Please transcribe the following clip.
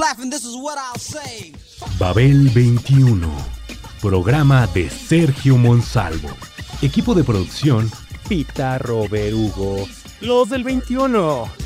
Babel 21, programa de Sergio Monsalvo. Equipo de producción: Pita, Robert, Hugo, los del 21.